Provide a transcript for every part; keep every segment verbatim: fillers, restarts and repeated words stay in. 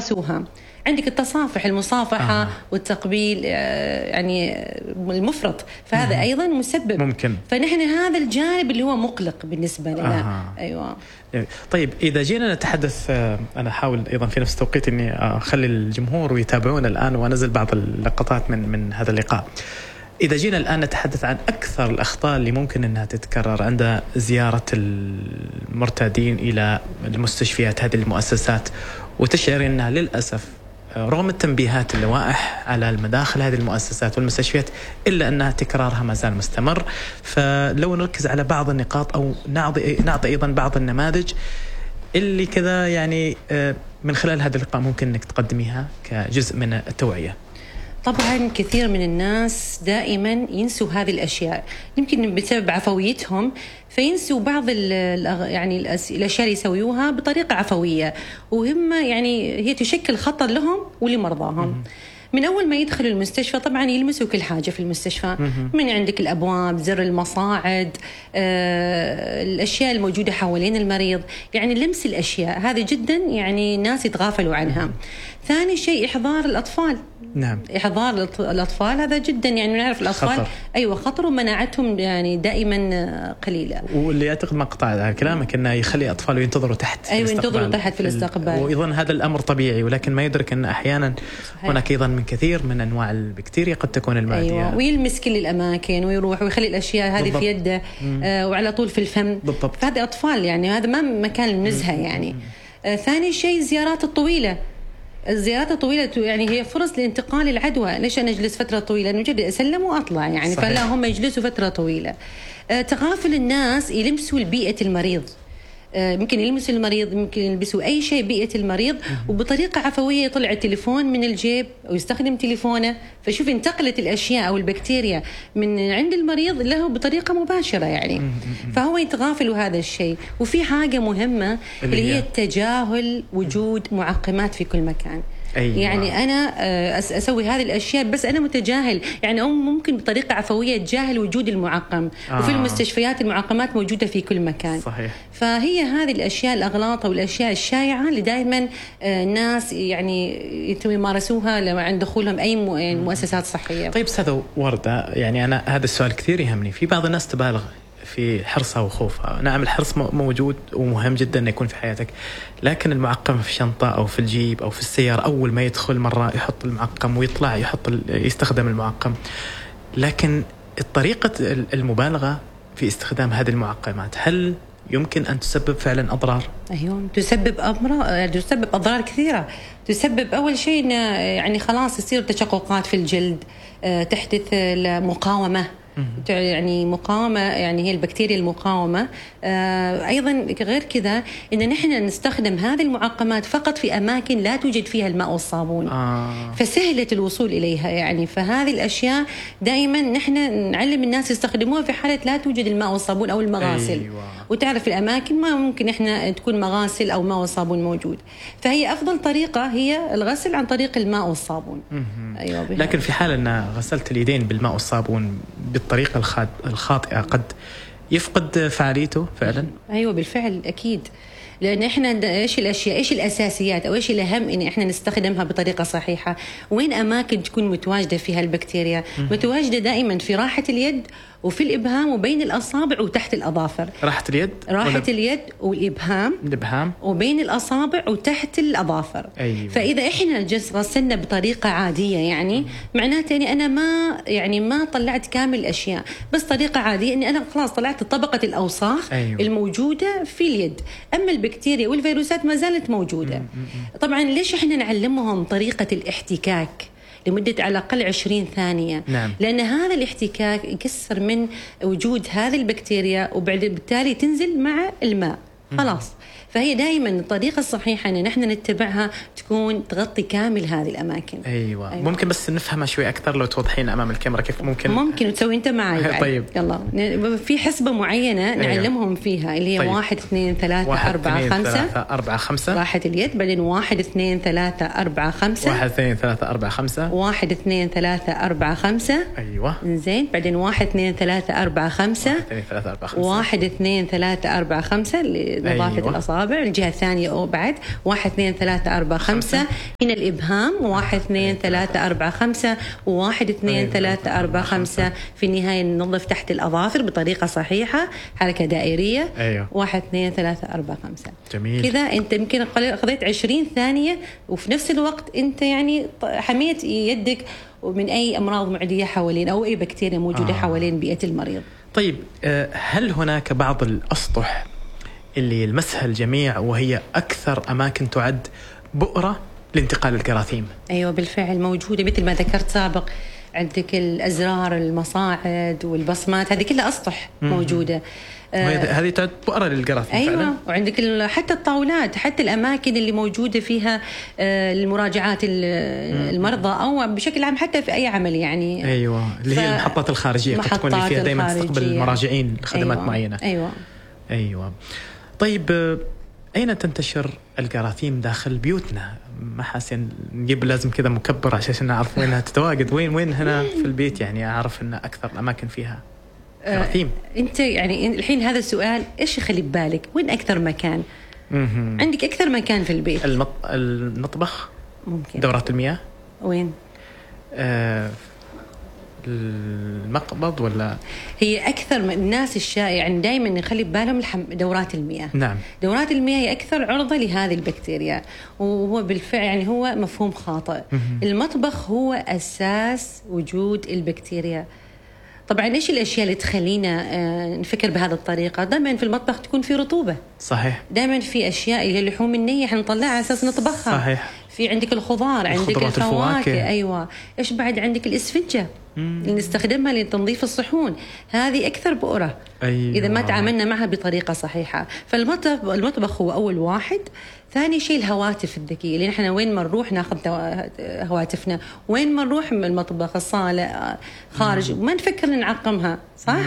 مارسوها. عندك التصافح، المصافحة آه. والتقبيل يعني المفرط، فهذا مم. أيضا مسبب ممكن. فنحن هذا الجانب اللي هو مقلق بالنسبة لنا. آه. أيوة. طيب إذا جينا نتحدث، أنا أحاول أيضا في نفس التوقيت أني أخلي الجمهور ويتابعون الآن وأنزل بعض اللقطات من من هذا اللقاء. إذا جينا الآن نتحدث عن أكثر الأخطاء اللي ممكن أنها تتكرر عند زيارة المرتادين إلى المستشفيات، هذه المؤسسات، وتشعر أنها للأسف رغم التنبيهات اللوائح على المداخل هذه المؤسسات والمستشفيات إلا أنها تكرارها ما زال مستمر. فلو نركز على بعض النقاط أو نعطي, نعطي أيضا بعض النماذج اللي كذا يعني من خلال هذا اللقاء ممكن أنك تقدميها كجزء من التوعية. طبعا كثير من الناس دائما ينسوا هذه الأشياء، يمكن بسبب عفويتهم فينسوا بعض يعني الأشياء اللي يسويوها بطريقة عفوية، وهم يعني هي تشكل خطر لهم ولمرضاهم. من أول ما يدخلوا المستشفى طبعا يلمسوا كل حاجة في المستشفى، من عندك الأبواب، زر المصاعد، آه، الأشياء الموجودة حوالين المريض، يعني لمس الأشياء هذه جدا يعني الناس يتغافلوا عنها. ثاني شيء إحضار الأطفال. نعم. إحضار الأطفال هذا جدا يعني نعرف الأطفال خطر. أيوة خطر، ومناعتهم يعني دائما قليلة. واللي أعتقد مقطع على كلامك إنه يخلي أطفاله ينتظروا تحت. أيوة ينتظروا تحت في الاستقبال، وأيضا هذا الأمر طبيعي، ولكن ما يدرك أن أحيانا صحيح. هناك أيضا من كثير من أنواع البكتيريا قد تكون المعدية. أيوة. ويلمس كل الأماكن ويروح ويخلي الأشياء هذه بالضبط. في يده آه وعلى طول في الفم بالضبط. فهذا أطفال يعني هذا ما مكان النزهة يعني. آه ثاني شيء الزيارات الطويلة. الزيارات الطويلة يعني هي فرص لانتقال العدوى. ليش أنا أجلس فترة طويلة؟ مجرد أسلم وأطلع يعني صحيح. فلا هم يجلسوا فترة طويلة. آه تغافل الناس يلمسوا البيئة المريض، ممكن يلمسوا المريض، ممكن يلبسوا أي شيء بيئة المريض، وبطريقة عفوية يطلع التليفون من الجيب ويستخدم تليفونه، فشوف انتقلت الأشياء أو البكتيريا من عند المريض له بطريقة مباشرة يعني. فهو يتغافل هذا الشيء. وفي حاجة مهمة اللي هي تجاهل وجود معقمات في كل مكان. أيوة. يعني أنا أسوي هذه الأشياء بس أنا متجاهل، يعني أو ممكن بطريقة عفوية تجاهل وجود المعقم. آه. وفي المستشفيات المعقمات موجودة في كل مكان. صحيح. فهي هذه الأشياء الأغلاط والأشياء الشائعة اللي دائما الناس يعني يمارسوها عند دخولهم أي مؤسسات صحية. طيب أستاذة وردة، يعني أنا هذا السؤال كثير يهمني. في بعض الناس تبالغ في حرصها وخوفها. نعم الحرص موجود ومهم جدا أن يكون في حياتك، لكن المعقم في الشنطة أو في الجيب أو في السيارة، أول ما يدخل مرة يحط المعقم ويطلع يحط يستخدم المعقم. لكن الطريقة المبالغة في استخدام هذه المعقمات هل يمكن أن تسبب فعلا أضرار؟ أيوة تسبب أضرار، تسبب أضرار كثيرة. تسبب أول شيء يعني خلاص يصير تشققات في الجلد، تحدث مقاومة، يعني مقاومة، يعني هي البكتيريا المقاومة. آه أيضا غير كذا إن نحن نستخدم هذه المعقمات فقط في أماكن لا توجد فيها الماء والصابون. آه. فسهلة الوصول إليها يعني. فهذه الأشياء دائما نحن نعلم الناس يستخدموها في حالة لا توجد الماء والصابون أو المغاسل. أيوة. وتعرف الأماكن ما ممكن إحنا تكون مغاسل أو ماء والصابون موجود، فهي أفضل طريقة هي الغسل عن طريق الماء والصابون. أيوة. لكن في حال أن غسلت اليدين بالماء والصابون بالطريقة الخاطئة قد يفقد فعاليته فعلا. أيوة بالفعل أكيد، لأن إحنا إيش الأشياء، إيش الأساسيات أو إيش الأهم إن إحنا نستخدمها بطريقة صحيحة. وين أماكن تكون متواجدة فيها البكتيريا؟ متواجدة دائما في راحة اليد وفي الإبهام وبين الأصابع وتحت الأظافر. راحة اليد راحة ولا... اليد والإبهام الإبهام وبين الأصابع وتحت الأظافر. أيوة. فإذا إحنا جلس غسلنا بطريقة عادية يعني مم. معناته يعني أنا ما يعني ما طلعت كامل الأشياء، بس طريقة عادية إني أنا خلاص طلعت طبقة الأوساخ. أيوة. الموجودة في اليد. أما البكتيريا والفيروسات ما زالت موجودة. مم. مم. طبعا ليش إحنا نعلمهم طريقة الاحتكاك لمدة على الأقل عشرين ثانية؟ نعم. لأن هذا الاحتكاك يكسر من وجود هذه البكتيريا وبالتالي تنزل مع الماء خلاص. فهي دائما الطريقة الصحيحة أن نحن نتبعها تكون تغطي كامل هذه الأماكن. أيوة. أيوة. ممكن بس نفهمها شوي أكثر لو توضحين أمام الكاميرا كيف ممكن ممكن وتسوي أنت معي بعد. طيب يلا في حسبة معينة. أيوة. نعلمهم فيها اللي هي طيب. واحد اثنين ثلاثة أربعة خمسة أربعة خمسة راحة اليد، بعدين واحد اثنين ثلاثة أربعة خمسة واحد اثنين ثلاثة أربعة خمسة واحد اثنين ثلاثة أربعة خمسة. أيوة زين. بعدين واحد اثنين ثلاثة أربعة خمسة واحد اثنين ثلاثة أربعة خمسة واحد اثنين ثلاثة أربعة خمسة لنظافة أيوة. الأصابع. الأصابع، الجهة الثانية أو بعد واحد اثنين ثلاثة أربعة خمسة. هنا الإبهام واحد اثنين ثلاثة أربعة خمسة وواحد اثنين ثلاثة أربعة خمسة. في النهاية ننظف تحت الأظافر بطريقة صحيحة، حركة دائرية. أيوه. واحد اثنين ثلاثة أربعة خمسة. جميل. كذا أنت يمكن قضيت عشرين ثانية، وفي نفس الوقت أنت يعني حميت يدك من أي أمراض معدية حوالين أو أي بكتيريا موجودة آه. حوالين بيئة المريض. طيب هل هناك بعض الأسطح اللي يلمسها الجميع وهي أكثر أماكن تعد بؤرة لانتقال الجراثيم؟ أيوة بالفعل موجودة، مثل ما ذكرت سابق، عندك الأزرار، المصاعد والبصمات، هذه كلها أسطح موجودة. هذه تعد بؤرة للجراثيم. أيوة فعلا. وعندك حتى الطاولات، حتى الأماكن اللي موجودة فيها المراجعات المرضى أو بشكل عام حتى في أي عمل يعني. أيوة اللي هي المحطات الخارجية قد تكون فيها دائما تستقبل المراجعين لخدمات أيوة. معينة. أيوة. أيوة. طيب أين تنتشر الجراثيم داخل بيوتنا؟ ما حاسين نجيب لازم كذا مكبر عشان نعرف وينها تتواجد، وين وين هنا في البيت يعني أعرف أن أكثر الأماكن فيها جراثيم. آه أنت يعني الحين هذا السؤال إيش يخلي ببالك؟ وين أكثر مكان؟ م-م. عندك أكثر مكان في البيت؟ المط... المطبخ ممكن. دورات المياه. وين؟ آه المقبض ولا؟ هي أكثر من الناس الشائع يعني دائما نخلي ببالهم الحم... دورات المياه. نعم. دورات المياه هي أكثر عرضة لهذه البكتيريا، وهو بالفعل يعني هو مفهوم خاطئ. المطبخ هو أساس وجود البكتيريا. طبعا إيش الأشياء اللي تخلينا آه نفكر بهذه الطريقة؟ دائما في المطبخ تكون في رطوبة. صحيح. دائما في أشياء اللي اللحوم النية حنطلعها على أساس نطبخها. صحيح. في عندك الخضار، عندك الفواكه. أيوة. إيش بعد عندك الإسفنجة اللي نستخدمها لتنظيف الصحون، هذه أكثر بؤرة. أيوة. إذا ما تعاملنا معها بطريقة صحيحة. فالمطبخ المطبخ هو أول واحد. ثاني شيء الهواتف الذكية، اللي نحن وين ما نروح ناخذ هواتفنا، وين ما نروح من المطبخ الصالة خارج ما نفكر نعقمها، صح؟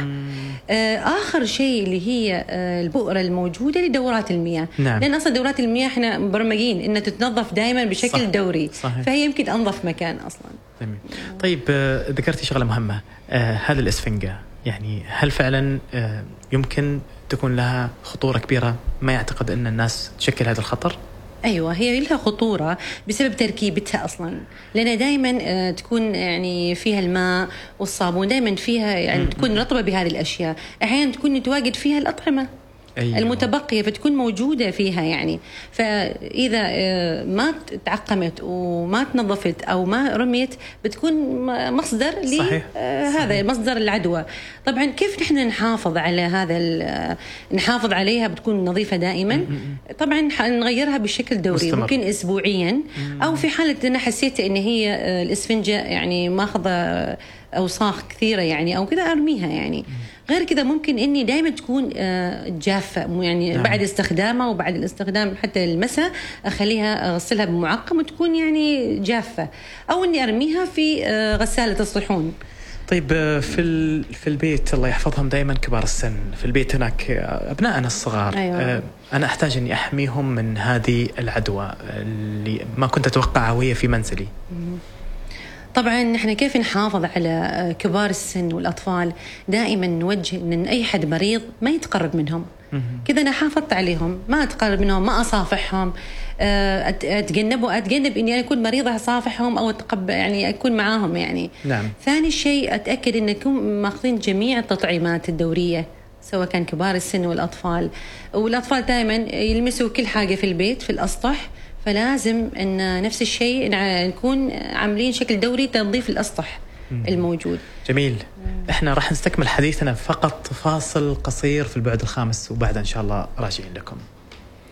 آه آخر شيء اللي هي آه البؤرة الموجودة لدورات المياه. نعم. لأن أصلا دورات المياه احنا مبرمجين إنها تتنظف دائما بشكل صح. دوري. صحيح. فهي يمكن أنظف مكان أصلا. جميل. طيب آه ذكرتي شغلة مهمة، آه هذا الإسفنجة يعني هل فعلا آه يمكن تكون لها خطورة كبيرة؟ ما يعتقد أن الناس تشكل هذا الخطر؟ أيوة هي لها خطورة بسبب تركيبتها أصلا، لأنها دائما تكون يعني فيها الماء والصابون، دائما فيها يعني تكون رطبة بهذه الأشياء، أحيانا تكون متواجد فيها الأطعمة. أيوة. المتبقية فتكون موجودة فيها يعني. فإذا ما تعقمت وما تنظفت أو ما رميت بتكون مصدر لهذا مصدر العدوى. طبعا كيف نحن نحافظ على هذا، نحافظ عليها بتكون نظيفة دائما؟ طبعا نغيرها بشكل دوري مستمر. ممكن أسبوعيا، أو في حالة أنا حسيت إن هي الإسفنجة يعني ماخذة أوساخ كثيرة يعني أو كذا أرميها يعني. غير كذا ممكن إني دائما تكون جافة يعني. نعم. بعد استخدامها وبعد الاستخدام حتى المساء أخليها أغسلها بمعقم وتكون يعني جافة، أو إني أرميها في غسالة الصحون. طيب في في البيت الله يحفظهم دائما كبار السن في البيت هناك أبنائنا الصغار. أيوة. أنا أحتاج إني أحميهم من هذه العدوى اللي ما كنت أتوقعها وهي في منزلي. طبعا نحن كيف نحافظ على كبار السن والأطفال؟ دائما نوجه إن أي حد مريض ما يتقرب منهم. كذا أنا حافظت عليهم، ما أتقرب منهم، ما أصافحهم، أتجنبوا أتجنب إني أكون مريضة أصافحهم أو أتقبل يعني أكون معاهم يعني. نعم. ثاني شيء أتأكد إنكم ماخذين جميع التطعيمات الدورية سواء كان كبار السن والأطفال. والأطفال دائما يلمسوا كل حاجة في البيت في الأسطح، فلازم أن نفس الشيء نكون عاملين شكل دوري تنظيف الأسطح الموجود. جميل. احنا راح نستكمل حديثنا فقط فاصل قصير في البعد الخامس، وبعد إن شاء الله راجعين لكم.